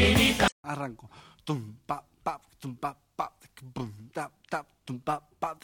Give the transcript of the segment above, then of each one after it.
Arranco. Tum pa pa tum pa pa bum tap tap tum pa pa.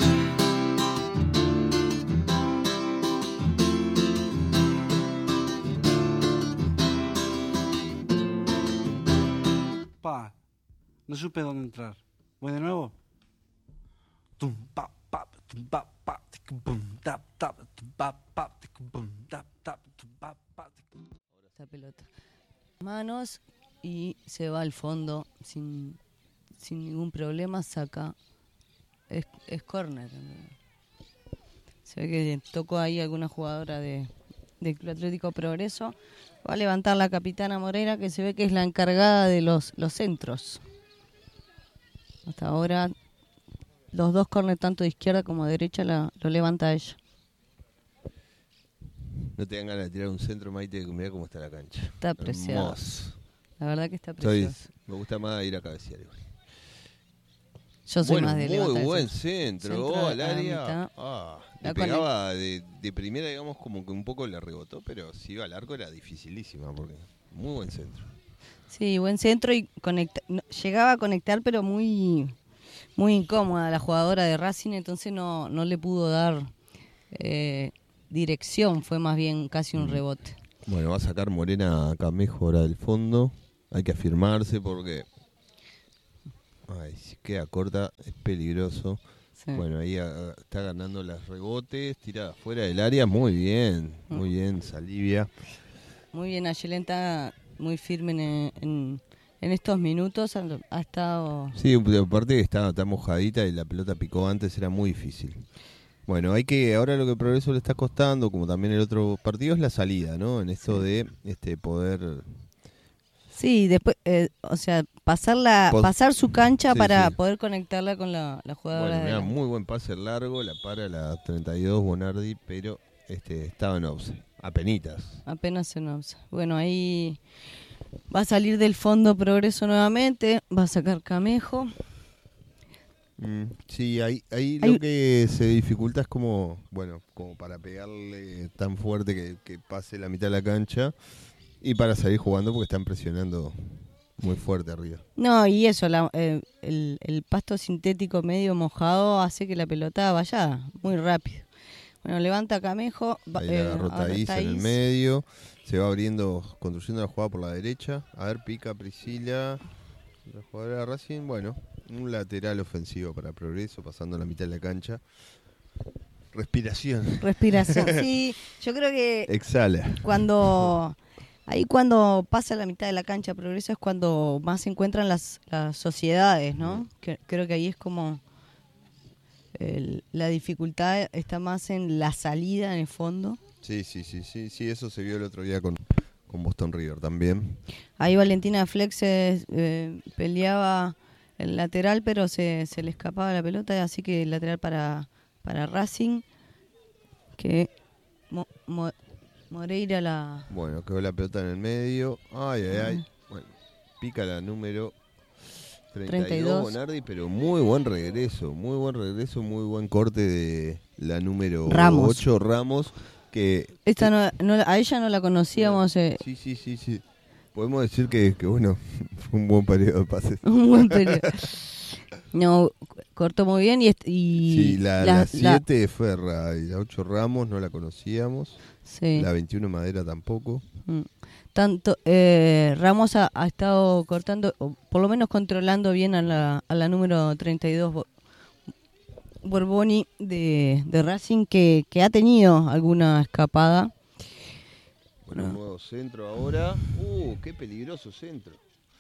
Pa. No supe dónde entrar. ¿Voy de nuevo? Tum pa pa tum pa pa bum tap tap tum pa pa bum tap tap tum pa pa. Esta pelota. Manos y se va al fondo sin ningún problema, saca. Es córner. Se ve que tocó ahí alguna jugadora del Club Atlético Progreso. Va a levantar la capitana Moreira, que se ve que es la encargada de los centros. Hasta ahora los dos córner, tanto de izquierda como de derecha, lo levanta ella. No te dan ganas de tirar un centro, Maite, mirá cómo está la cancha. Está precioso. Hermoso. La verdad que está precioso. Me gusta más ir a cabecear igual. Yo soy más de levantar. Muy buen centro al área. Le pegaba de primera, digamos, como que un poco le rebotó, pero si iba al arco era dificilísima, porque muy buen centro. Sí, buen centro y llegaba a conectar, pero muy, muy incómoda la jugadora de Racing, entonces no le pudo dar dirección, fue más bien casi un rebote. Bueno, va a sacar Morena Camejo ahora del fondo. Hay que afirmarse porque si queda corta es peligroso. Sí. Bueno, ahí está ganando los rebotes, tira afuera del área, muy bien, Salivia. Muy bien, Ayelenta, muy firme en estos minutos, ha estado... Sí, aparte que está mojadita y la pelota picó antes, era muy difícil. Bueno, ahora lo que Progreso le está costando, como también el otro partido, es la salida, ¿no? En esto de poder... Sí, después, pasar su cancha para poder conectarla con la jugadora. Bueno, muy buen pase largo, la para la 32 Bonardi, pero estaba en offside, apenas en offside. Bueno, ahí va a salir del fondo Progreso nuevamente, va a sacar Camejo. Sí, ahí lo que se dificulta es como para pegarle tan fuerte que pase la mitad de la cancha. Y para salir jugando porque están presionando muy fuerte arriba. No, y eso, el pasto sintético medio mojado hace que la pelota vaya muy rápido. Bueno, levanta Camejo. Ahí la agarró Thaís en el medio. Se va construyendo la jugada por la derecha. A ver, pica Priscila. La jugadora de Racing. Bueno, un lateral ofensivo para Progreso, pasando la mitad de la cancha. Respiración, sí. Yo creo que... Exhala. Cuando pasa la mitad de la cancha Progreso es cuando más se encuentran las sociedades, ¿no? Creo que ahí es como la dificultad está más en la salida, en el fondo. Sí, eso se vio el otro día con Boston River también. Ahí Valentina Flex peleaba el lateral, pero se le escapaba la pelota, así que el lateral para Racing, que... Moreira la... Bueno, quedó la pelota en el medio. Ay. Bueno, pica la número 32 Bonardi, pero muy buen regreso, muy buen corte de la número 8 Ramos. Que a ella no la conocíamos. Sí. Podemos decir que bueno, fue un buen periodo de pases. Un buen periodo. No, cortó muy bien y sí, la 7 Ferra y la 8 Ramos no la conocíamos. Sí. La 21 Madera tampoco. Tanto Ramos ha estado cortando, o por lo menos controlando bien a la número 32 Borboni de Racing, que ha tenido alguna escapada. Bueno, un nuevo centro ahora. Qué peligroso centro.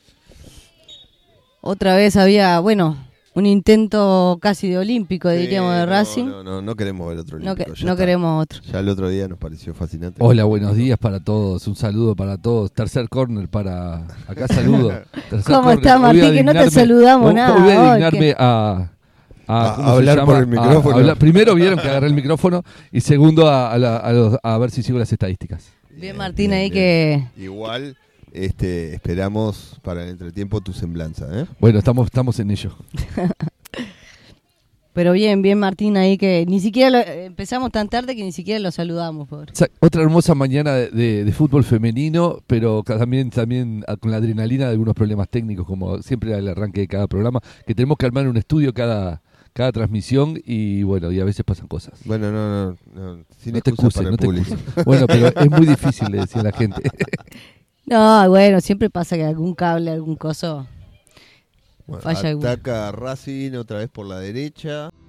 Otra vez había, un intento casi de olímpico, diríamos, de Racing. No queremos ver otro olímpico. No queremos otro. Ya el otro día nos pareció fascinante. Hola, buenos días para todos. Un saludo para todos. Tercer córner para... Acá saludo. ¿Cómo está, Martín? Que no te saludamos nada. Voy a dignarme a hablar por el micrófono. Primero vieron que agarré el micrófono y segundo a ver si sigo las estadísticas. Bien, Martín, ahí que... Igual... esperamos para el entretiempo tu semblanza, ¿eh? Bueno, estamos en ello. Pero bien Martín ahí, que ni siquiera empezamos tan tarde que ni siquiera lo saludamos. Pobre. Otra hermosa mañana de fútbol femenino, pero también con la adrenalina de algunos problemas técnicos, como siempre al arranque de cada programa, que tenemos que armar un estudio cada transmisión y bueno, y a veces pasan cosas. Bueno, no, sin no te excusa excuses, para no el te público. excuses. Bueno, pero es muy difícil de decir a la gente. No, bueno, siempre pasa que algún cable, algún coso Bueno, falla. ataca a Racing otra vez por la derecha.